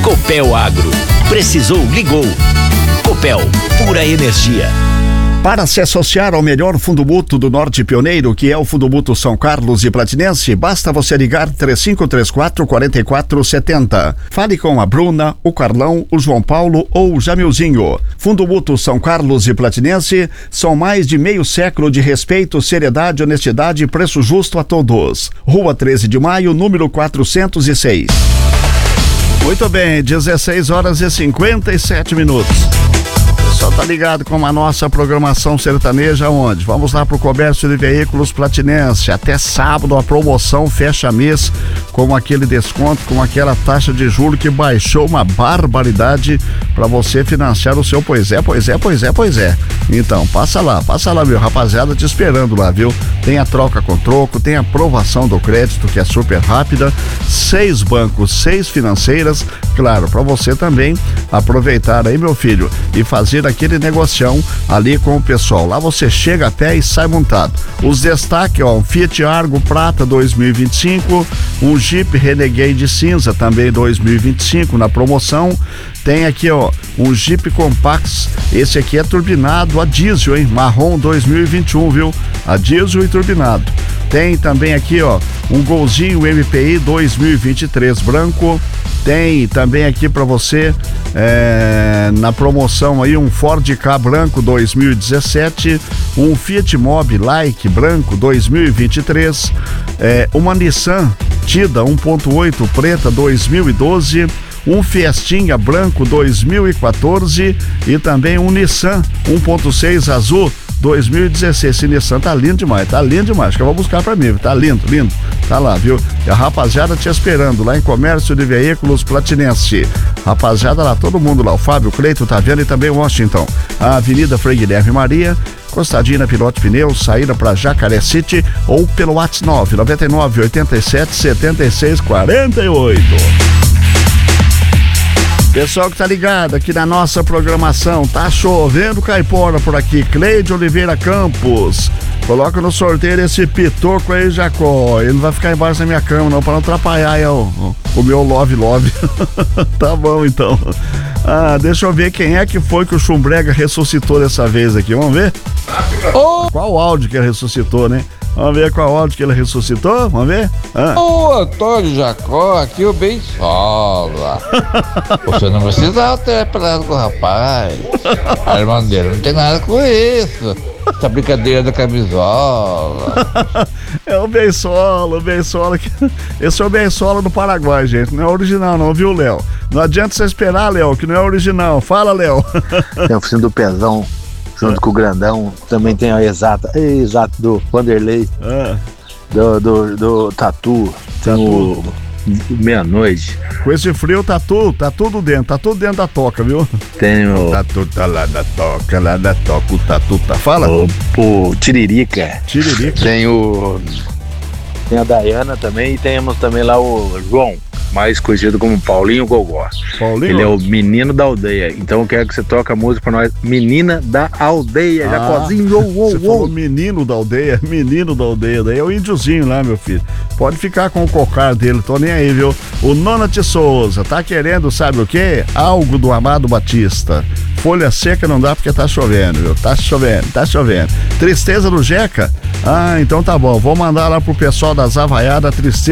Copel Agro. Precisou, ligou. Copel, pura energia. Para se associar ao melhor fundo mútuo do Norte Pioneiro, que é o Fundo Mútuo São Carlos e Platinense, basta você ligar 3534-4470. Fale com a Bruna, o Carlão, o João Paulo ou o Jamilzinho. Fundo Mútuo São Carlos e Platinense são mais de meio século de respeito, seriedade, honestidade e preço justo a todos. Rua 13 de Maio, número 406. Muito bem, 16 horas e 57 minutos. Só tá ligado com a nossa programação sertaneja onde? Vamos lá pro comércio de veículos Platinense. Até sábado a promoção fecha mês com aquele desconto, com aquela taxa de juros que baixou uma barbaridade para você financiar o seu Pois é. Então, passa lá, meu rapaziada, te esperando lá, viu? Tem a troca com troco, tem a aprovação do crédito que é super rápida, 6 bancos, 6 financeiras, claro, para você também aproveitar aí, meu filho, e fazer aquele negocião ali com o pessoal. Lá você chega a pé e sai montado. Os destaques, ó, um Fiat Argo Prata 2025, um Jeep Renegade cinza também 2025 na promoção. Tem aqui, ó, um Jeep Compax, esse aqui é turbinado a diesel, hein? Marrom 2021, viu? A diesel e turbinado. Tem também aqui, ó, um Golzinho MPI 2023 branco. Tem também aqui para você na promoção aí um Ford Ka branco 2017, um Fiat Mobi Like branco 2023, uma Nissan Tida 1.8 preta 2012, um Fiestinha branco 2014 e também um Nissan 1.6 azul 2016. Esse Nissan tá lindo demais, acho que eu vou buscar pra mim, tá lindo, tá lá, viu? E a rapaziada te esperando lá em Comércio de Veículos Platinense. Rapaziada lá, todo mundo lá, o Fábio, o Cleito, tá vendo, e também o Washington. A Avenida Frei Guilherme Maria, encostadinha na Pilote Pneus, saída pra Jacaré City ou pelo WhatsApp 999-87-76-48. Pessoal que tá ligado aqui na nossa programação, tá chovendo caipora por aqui, Cleide Oliveira Campos, coloca no sorteio esse pitoco aí, Jacó, ele não vai ficar embaixo da minha cama não, pra não atrapalhar aí o meu love. Tá bom então. Deixa eu ver quem é que foi que o Chumbrega ressuscitou dessa vez aqui, vamos ver? Qual áudio que ele ressuscitou, né? Vamos ver qual áudio que ele ressuscitou, vamos ver? Ô, Antônio Jacó, aqui o Bensola. Você não precisa ter pelado com o rapaz. A irmã dele não tem nada com isso. Essa brincadeira da camisola. É o Bensola. Esse é o Bensola do Paraguai, gente. Não é original não, viu, Léo? Não adianta você esperar, Léo, que não é original. Fala, Léo. Tem a oficina do Pezão, junto com o Grandão. Também tem a Exata do Vanderlei. Do Tatu. Tem o Meia-Noite. Com esse frio tá tudo dentro da toca, viu? Tem o Tatu tá lá na toca, o Tatu tá. Fala. O Tiririca. Tem a Dayana também, e temos também lá o João, mais conhecido como Paulinho Gogó. Ele é o menino da aldeia. Então eu quero que você toque a música pra nós. Menina da aldeia, Jacozinho. Você falou menino da aldeia, daí é o índiozinho lá, meu filho. Pode ficar com o cocar dele, tô nem aí, viu? O Nonat Souza tá querendo, sabe o quê? Algo do Amado Batista. Folha seca não dá porque tá chovendo, viu? Tá chovendo. Tristeza do Jeca? Então tá bom, vou mandar lá pro pessoal das Havaiadas, Tristeza